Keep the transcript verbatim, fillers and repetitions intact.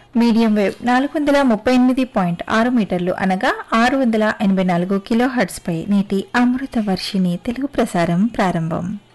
Medium wave నాలుగు వందల ముప్పై ఎనిమిది పాయింట్ ఆరు మీటర్లు అనగా ఆరు వందల ఎనభై నాలుగు కిలో హెర్ట్జ్ పై నేటి అమృత వర్షిణి తెలుగు ప్రసారం ప్రారంభం.